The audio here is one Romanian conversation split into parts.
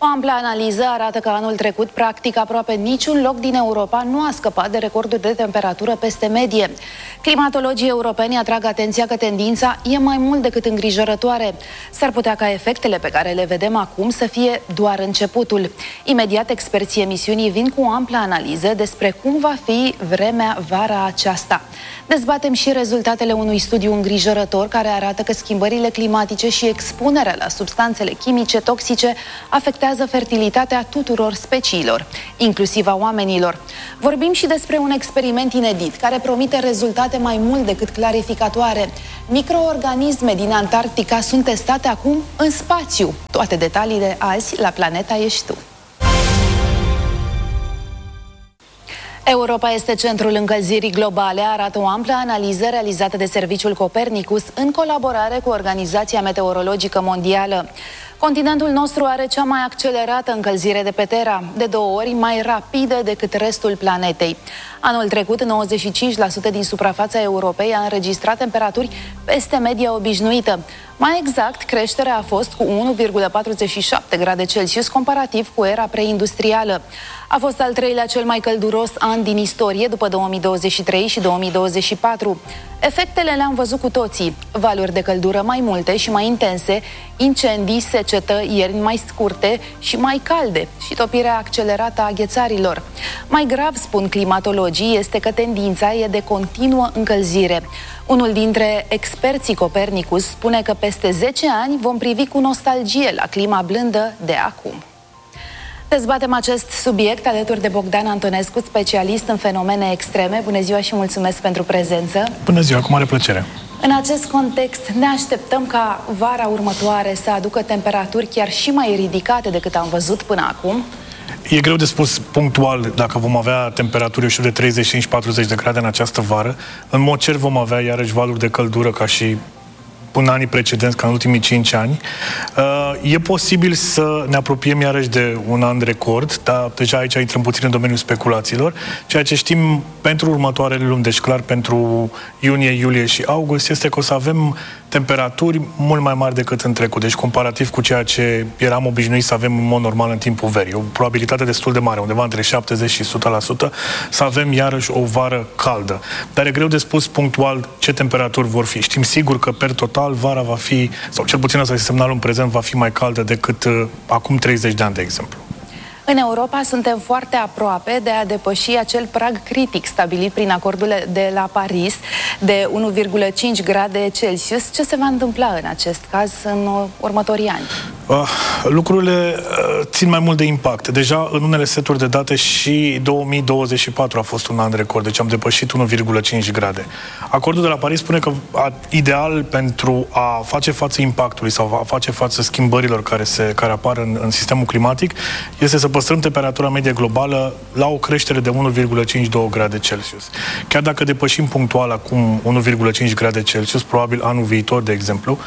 O amplă analiză arată că anul trecut, practic, aproape niciun loc din Europa nu a scăpat de recorduri de temperatură peste medie. Climatologii europeni atrag atenția că tendința e mai mult decât îngrijorătoare. S-ar putea ca efectele pe care le vedem acum să fie doar începutul. Imediat, experții emisiunii vin cu o amplă analiză despre cum va fi vremea vara aceasta. Dezbatem și rezultatele unui studiu îngrijorător care arată că schimbările climatice și expunerea la substanțele chimice toxice afectează fertilitatea tuturor speciilor, inclusiv a oamenilor. Vorbim și despre un experiment inedit care promite rezultate mai mult decât clarificatoare. Microorganisme din Antarctica sunt testate acum în spațiu. Toate detaliile azi la Planeta Ești Tu. Europa este centrul încălzirii globale, arată o amplă analiză realizată de Serviciul Copernicus în colaborare cu Organizația Meteorologică Mondială. Continentul nostru are cea mai accelerată încălzire de pe Terra, de 2 ori mai rapidă decât restul planetei. Anul trecut, 95% din suprafața Europei a înregistrat temperaturi peste media obișnuită. Mai exact, creșterea a fost cu 1,47 grade Celsius comparativ cu era preindustrială. A fost al 3-lea cel mai călduros an din istorie, după 2023 și 2024. Efectele le-am văzut cu toții. Valuri de căldură mai multe și mai intense, incendii, secetă, ierni mai scurte și mai calde și topirea accelerată a ghețarilor. Mai grav, spun climatologii, este că tendința e de continuă încălzire. Unul dintre experții Copernicus spune că peste 10 ani vom privi cu nostalgie la clima blândă de acum. Dezbatem acest subiect alături de Bogdan Antonescu, specialist în fenomene extreme. Bună ziua și mulțumesc pentru prezență. Bună ziua, cu mare plăcere. În acest context, ne așteptăm ca vara următoare să aducă temperaturi chiar și mai ridicate decât am văzut până acum? E greu de spus punctual dacă vom avea temperaturi, eu știu, de 35-40 de grade în această vară. În mod cer vom avea iarăși valuri de căldură ca și în anii precedenți, ca în ultimii 5 ani. E posibil să ne apropiem iarăși de un an record, dar deja aici intrăm puțin în domeniul speculațiilor. Ceea ce știm pentru următoarele luni, deci clar pentru iunie, iulie și august, este că o să avem temperaturi mult mai mari decât în trecut, deci comparativ cu ceea ce eram obișnuiți să avem în mod normal în timpul verii. O probabilitate destul de mare, undeva între 70 și 100%, să avem iarăși o vară caldă. Dar e greu de spus punctual ce temperaturi vor fi. Știm sigur că per total vara va fi, sau cel puțin asta este semnalul în prezent, va fi mai caldă decât acum 30 de ani, de exemplu. În Europa suntem foarte aproape de a depăși acel prag critic stabilit prin acordul de la Paris de 1,5 grade Celsius. Ce se va întâmpla în acest caz în următorii ani? Lucrurile țin mai mult de impact. Deja în unele seturi de date și 2024 a fost un an record, deci am depășit 1,5 grade. Acordul de la Paris spune că ideal pentru a face față impactului sau a face față schimbărilor care apar în sistemul climatic este să păstrăm temperatura medie globală la o creștere de 1,5-2 grade Celsius. Chiar dacă depășim punctual acum 1,5 grade Celsius, probabil anul viitor, de exemplu,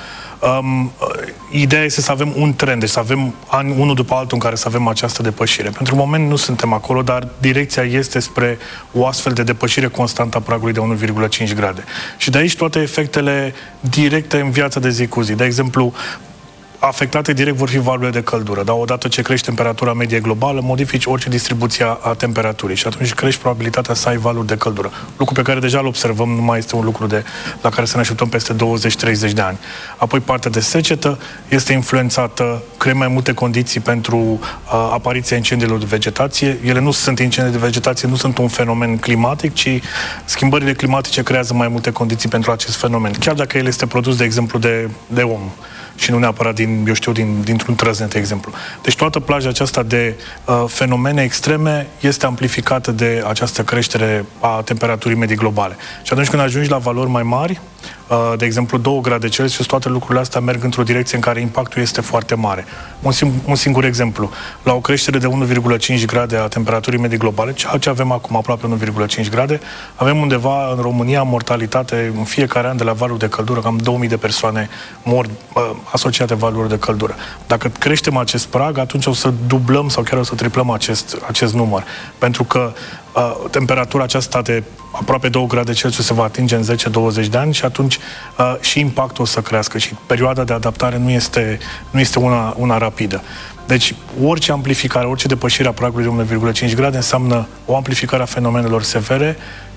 ideea este să avem un trend, deci să avem ani unul după altul în care să avem această depășire. Pentru moment nu suntem acolo, dar direcția este spre o astfel de depășire constantă a pragului de 1,5 grade. Și de aici toate efectele directe în viața de zi cu zi. De exemplu, afectate direct vor fi valurile de căldură, dar odată ce crește temperatura medie globală, modifici orice distribuție a temperaturii și atunci crești probabilitatea să ai valuri de căldură. Lucru pe care deja îl observăm, nu mai este un lucru la care să ne așteptăm peste 20-30 de ani. Apoi partea de secetă este influențată, creăm mai multe condiții pentru apariția incendiilor de vegetație. Ele nu sunt incendii de vegetație, nu sunt un fenomen climatic, ci schimbările climatice creează mai multe condiții pentru acest fenomen, chiar dacă el este produs, de exemplu, de om și nu neapărat dintr-un trăznet, de exemplu. Deci toată plaja aceasta de fenomene extreme este amplificată de această creștere a temperaturii medii globale. Și atunci când ajungi la valori mai mari, de exemplu 2 grade Celsius, toate lucrurile astea merg într-o direcție în care impactul este foarte mare. Un singur exemplu. La o creștere de 1,5 grade a temperaturii medii globale, ceea ce avem acum, aproape 1,5 grade, avem undeva în România mortalitate în fiecare an de la valuri de căldură, cam 2000 de persoane mor asociate valuri de căldură. Dacă creștem acest prag, atunci o să dublăm sau chiar o să triplăm acest număr. Pentru că temperatura aceasta de aproape 2 grade Celsius se va atinge în 10-20 de ani și atunci și impactul o să crească și perioada de adaptare nu este una rapidă. Deci, orice amplificare, orice depășire a pragului de 1,5 grade înseamnă o amplificare a fenomenelor severe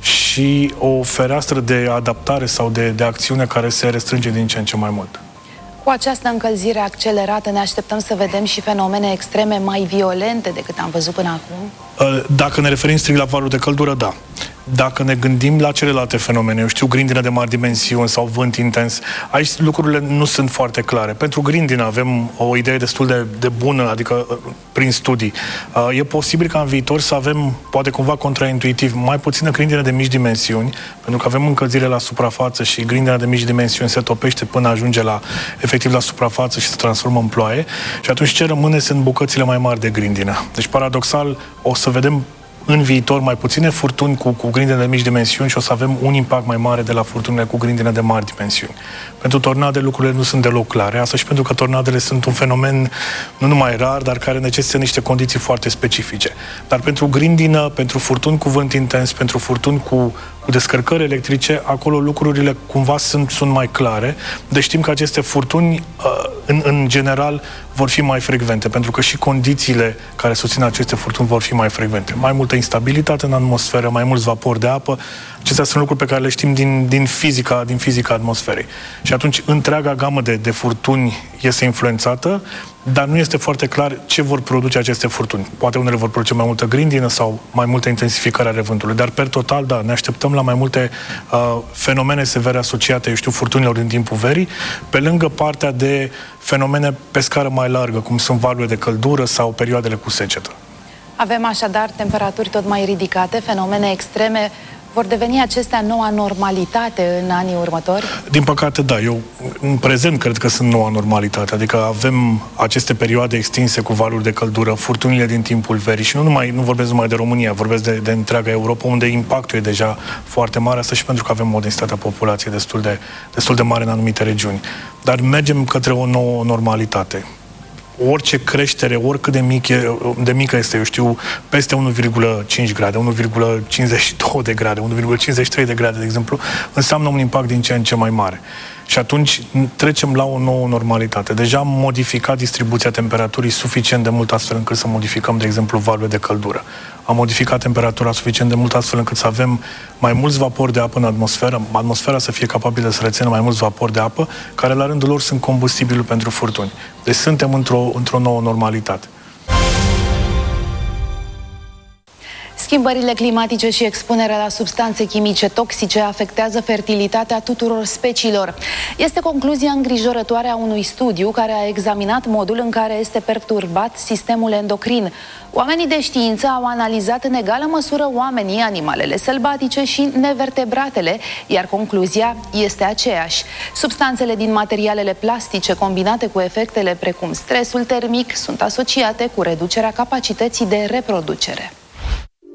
și o fereastră de adaptare sau de acțiune care se restrânge din ce în ce mai mult. Cu această încălzire accelerată ne așteptăm să vedem și fenomene extreme mai violente decât am văzut până acum? Dacă ne referim strict la valuri de căldură, da. Dacă ne gândim la celelalte fenomene, eu știu, grindină de mari dimensiuni sau vânt intens, aici lucrurile nu sunt foarte clare. Pentru grindină avem o idee destul de bună, adică prin studii. E posibil ca în viitor să avem, poate cumva contraintuitiv, mai puțină grindină de mici dimensiuni, pentru că avem încălzire la suprafață și grindina de mici dimensiuni se topește până ajunge efectiv la suprafață și se transformă în ploaie. Și atunci ce rămâne sunt bucățile mai mari de grindină. Deci, paradoxal, o să vedem în viitor mai puține furtuni cu grindine de mici dimensiuni și o să avem un impact mai mare de la furtunile cu grindine de mari dimensiuni. Pentru tornade lucrurile nu sunt deloc clare, asta și pentru că tornadele sunt un fenomen nu numai rar, dar care necesită niște condiții foarte specifice. Dar pentru grindină, pentru furtuni cu vânt intens, pentru furtuni cu descărcări electrice, acolo lucrurile cumva sunt mai clare. Deci știm că aceste furtuni, în general, vor fi mai frecvente, pentru că și condițiile care susțin aceste furtuni vor fi mai frecvente. Mai multă instabilitate în atmosferă, mai mulți vapori de apă. Acestea sunt lucruri pe care le știm din fizica atmosferei. Și atunci întreaga gamă de furtuni este influențată, dar nu este foarte clar ce vor produce aceste furtuni. Poate unele vor produce mai multă grindină sau mai multă intensificare a revântului, dar per total, da, ne așteptăm la mai multe fenomene severe asociate, eu știu, furtunilor din timpul verii, pe lângă partea de fenomene pe scară mai largă, cum sunt valurile de căldură sau perioadele cu secetă. Avem așadar temperaturi tot mai ridicate, fenomene extreme. Vor deveni acestea noua normalitate în anii următori? Din păcate, da. Eu, în prezent, cred că sunt noua normalitate. Adică avem aceste perioade extinse cu valuri de căldură, furtunile din timpul verii și nu vorbesc numai de România, vorbesc de întreaga Europa, unde impactul e deja foarte mare, asta și pentru că avem o densitate a populației destul de mare în anumite regiuni. Dar mergem către o nouă normalitate. Orice creștere, oricât de mică este, eu știu, peste 1,5 grade, 1,52 de grade, 1,53 de grade, de exemplu, înseamnă un impact din ce în ce mai mare. Și atunci trecem la o nouă normalitate. Deja am modificat distribuția temperaturii suficient de mult astfel încât să modificăm, de exemplu, valurile de căldură. Am modificat temperatura suficient de mult astfel încât să avem mai mulți vapori de apă în atmosferă, atmosfera să fie capabilă să rețină mai mulți vapori de apă, care la rândul lor sunt combustibilul pentru furtuni. Deci suntem într-o nouă normalitate. Schimbările climatice și expunerea la substanțe chimice toxice afectează fertilitatea tuturor speciilor. Este concluzia îngrijorătoare a unui studiu care a examinat modul în care este perturbat sistemul endocrin. Oamenii de știință au analizat în egală măsură oamenii, animalele sălbatice și nevertebratele, iar concluzia este aceeași. Substanțele din materialele plastice combinate cu efectele precum stresul termic sunt asociate cu reducerea capacității de reproducere.